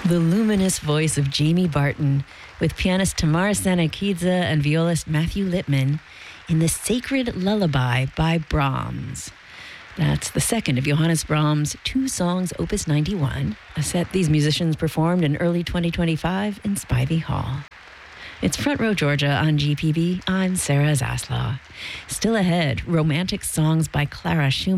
The luminous voice of Jamie Barton with pianist Tamar Sanakidze and violist Matthew Lippman in The Sacred Lullaby by Brahms. That's the second of Johannes Brahms' two songs, Opus 91, a set these musicians performed in early 2025 in Spivey Hall. It's Front Row Georgia on GPB. I'm Sarah Zaslaw. Still ahead, romantic songs by Clara Schumann.